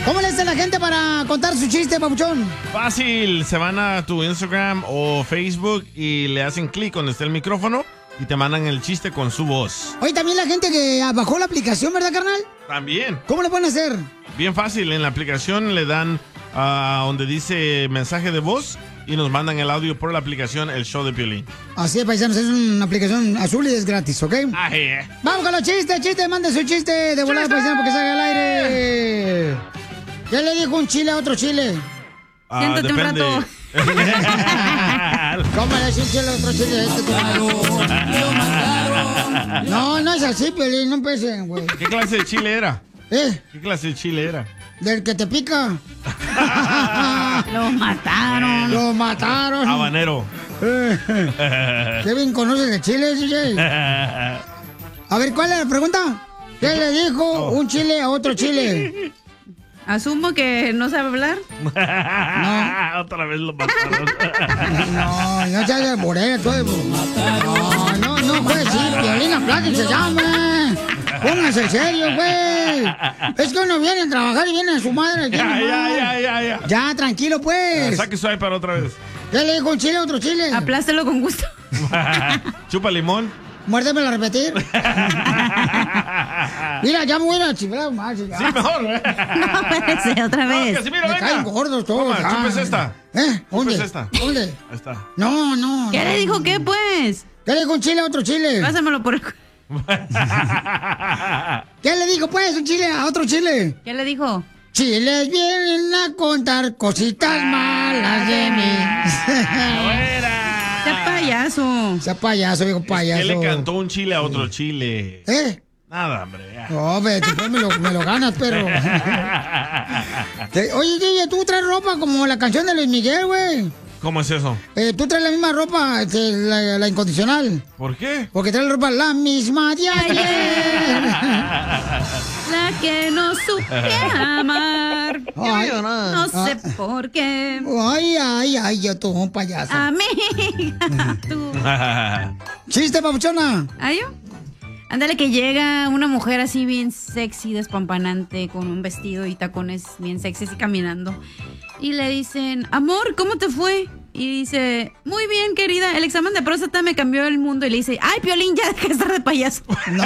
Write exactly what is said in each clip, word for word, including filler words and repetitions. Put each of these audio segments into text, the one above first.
¿Cómo le hace la gente para contar su chiste, papuchón? Fácil, se van a tu Instagram o Facebook y le hacen clic donde está el micrófono y te mandan el chiste con su voz. Oye, también la gente que bajó la aplicación, ¿verdad, carnal? También. ¿Cómo le pueden hacer? Bien fácil, en la aplicación le dan a uh, donde dice mensaje de voz y nos mandan el audio por la aplicación El Show de Piolín. Así es, paisanos, es una aplicación azul y es gratis, ¿ok? Ah, yeah. Vamos con los chistes, chistes, mande su chiste de volada, paisano, porque salga al aire. ¿Qué le dijo un chile a otro chile? Ah, Siéntate depende. un rato. ¿Cómo le dice un chile a otro chile? Este no, no es así, Piolín, no empecen, güey. ¿Qué clase de chile era? ¿Eh? ¿Qué clase de chile era? Del que te pica. Lo mataron. Lo mataron. Habanero. ¿Qué bien conoces de chile, D J? A ver, ¿cuál es la pregunta? ¿Qué le dijo Oh. un chile a otro chile? Asumo que no sabe hablar. No. Otra vez lo mataron. No, no se haga morena, todo. No, no, no puede ser. Piolín Plata se llama. Pónganse en serio, güey. Es que uno viene a trabajar y viene a su madre. Aquí Ya, nomás. ya, ya, ya, ya. Ya, tranquilo, pues. Saque su iPad otra vez. ¿Qué le dijo un chile a otro chile? Aplástalo con gusto. Chupa limón. Muérdemelo a repetir. Mira, ya me voy a chiflar más. Sí, mejor. No, espérese, otra No, vez. Casimiro, Me venga. caen gordos todos. Toma, ah. chúpese esta. ¿Eh? ¿Dónde? Chúpese esta. ¿Dónde? Ahí está. No, no. ¿Qué no. le dijo qué, pues? ¿Qué le dijo un chile a otro chile? Pásamelo por el... ¿Qué le dijo, pues, un chile a otro chile? ¿Qué le dijo? Chiles vienen a contar cositas malas de mí. ¡Fuera! ¡Qué payaso! Sea payaso, viejo payaso. ¿Qué le cantó un chile a otro chile? ¿Eh? Nada, hombre. Ya. No, ve, después me lo, me lo ganas, pero... Te- Oye, Gille, tú traes ropa como la canción de Luis Miguel, güey. ¿Cómo es eso? Eh, tú traes la misma ropa, este, la, la incondicional. ¿Por qué? Porque traes la ropa la misma de ayer. La que no supe amar. Ay, No sé ah. por qué. Ay, ay, ay, yo tú, un payaso. Amiga, tú. Chiste, papuchona. ¿Ay, yo? Ándale, que llega una mujer así bien sexy, despampanante, con un vestido y tacones bien sexys y caminando. Y le dicen, amor, ¿cómo te fue? Y dice, muy bien, querida, el examen de próstata me cambió el mundo. Y le dice, ay, Piolín, ya deja de estar de payaso. No.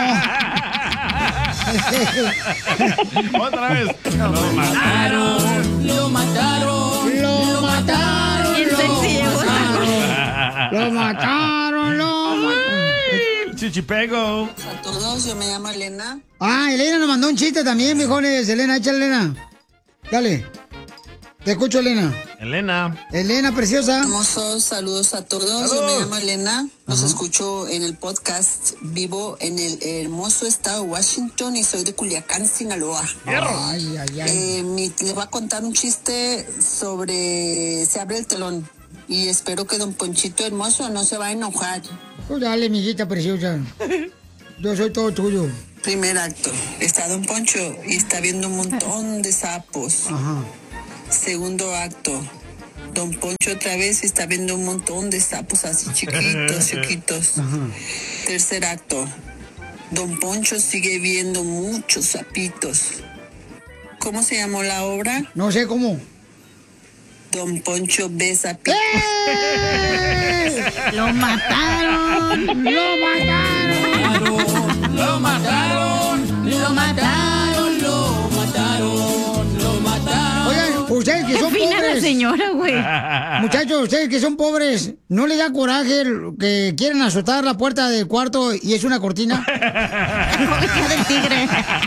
Otra vez. Lo mataron. Lo mataron. Lo mataron. Bien sexy llegó esta cosa. Lo mataron, lo mataron. Chichipego. A todos, yo me llamo Elena. Ah, Elena nos mandó un chiste también, viejones. Elena, échale, Elena. Dale. Te escucho, Elena. Elena. Elena, preciosa. Hermosos saludos a todos. Yo me llamo Elena. Los escucho en el podcast. Vivo en el hermoso estado de Washington y soy de Culiacán, Sinaloa. Ay, ay, ay. Eh, mi- les voy a contar un chiste sobre Se abre el telón. Y espero que don Ponchito hermoso no se va a enojar. Pues dale, mijita preciosa. Yo soy todo tuyo. Primer acto. Está don Poncho y está viendo un montón de sapos. Ajá. Segundo acto. Don Poncho otra vez está viendo un montón de sapos así chiquitos, chiquitos. Tercer acto. Don Poncho sigue viendo muchos sapitos. ¿Cómo se llamó la obra? No sé cómo. Don Poncho ve sapitos. ¡Eh! Lo mataron. ¡Lo mataron! Lo mataron, lo mataron, lo mataron, lo mataron. Oigan, ustedes que Qué son fina la pobres. señora, güey. Muchachos, ustedes que son pobres, ¿no les da coraje que quieren azotar la puerta del cuarto y es una cortina? Hija del tigre.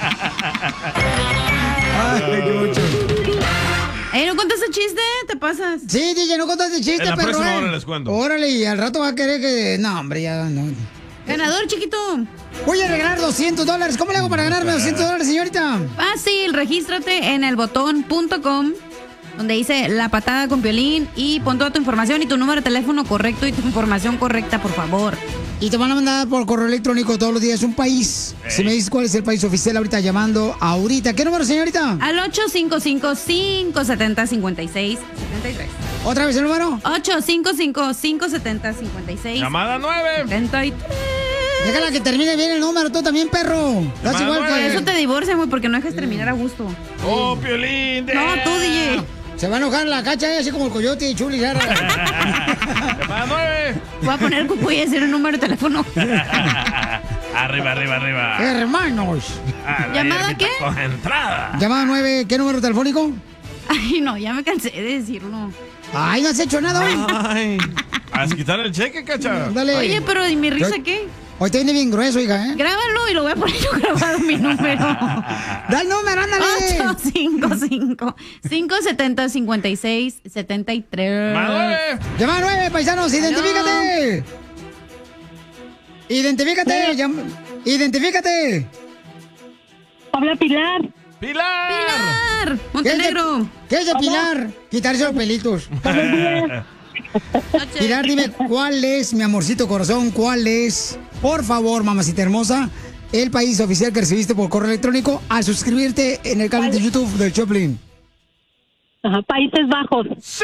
Ay, qué mucho. Ey, ¿no contaste chiste? ¿Te pasas? Sí, D J, no contaste chiste, En la perro. próxima eh. hora les cuento. Órale, y al rato va a querer que... No, hombre, ya no. Ganador, chiquito. Voy a regalar doscientos dólares. ¿Cómo le hago para ganarme doscientos dólares, señorita? Fácil, regístrate en el botón punto com, donde dice La Patada con Piolín, y pon toda tu información y tu número de teléfono correcto y tu información correcta, por favor. Y te van a mandar por correo electrónico todos los días un país. Si me dices cuál es el país oficial ahorita llamando ahorita. ¿Qué número, señorita? Al ocho cinco cinco, cinco siete cero, cinco seis siete tres. ¿Otra vez el número? ocho cinco cinco, cinco siete cero, cinco seis Llamada nueve. siete tres. Déjala que termine bien el número, tú también, perro. Estás igual Por que... eso te divorcian, güey, porque no dejas terminar a gusto. ¡Oh, Piolín! No, tú, D J. Se va a enojar la cacha, eh, así como el coyote y Chuli. ¡Llamada nueve! Voy a poner el cucu y decir el número de teléfono. Arriba, arriba, arriba. Hermanos. A la ¿Llamada hierbita qué? Con entrada. Llamada nueve, ¿qué número telefónico? Ay, no, ya me cansé de decirlo. Ay, no has hecho nada hoy. Ay, ¿vas a quitar el cheque, cacha? Dale. Oye, pero ¿y mi risa qué? Hoy te viene bien grueso, hija, ¿eh? Grábalo y lo voy a poner yo grabado mi número. Da el número, ándale. ocho cinco cinco, cinco siete cero, cinco seis siete tres. ¡Nueve! Llamada nueve, paisanos, identifícate. Identifícate. llam- Identifícate. Habla Pilar. ¡Pilar! ¡Pilar! ¿Qué es de- Montenegro. ¿Qué es de Pilar? Quitarse los pelitos. Noche. Pilar, dime, ¿cuál es, mi amorcito corazón? ¿Cuál es, por favor, mamacita hermosa, el país oficial que recibiste por correo electrónico al suscribirte en el canal de YouTube del Choplin? Ajá, Países Bajos. ¡Sí!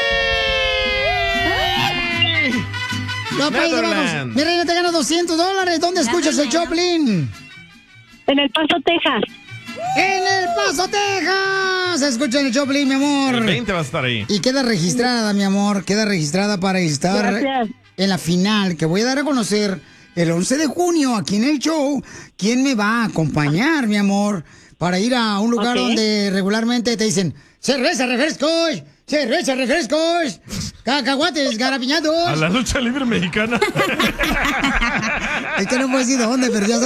Los Países Bajos. Netherlands. Mi reina, te gana doscientos dólares. ¿Dónde escuchas el Choplin? En El Paso, Texas. ¡En El Paso, Texas! Escucha el Choplin, mi amor. El veinte va a estar ahí. Y queda registrada, mi amor, queda registrada para estar Gracias. en la final que voy a dar a conocer el once de junio aquí en el show. ¿Quién me va a acompañar, mi amor? Para ir a un lugar Ok. donde regularmente te dicen cerveza, refrescos, cerveza, refrescos, cacahuates, garapiñados. A la lucha libre mexicana. Es que no puedo decir dónde, pero ya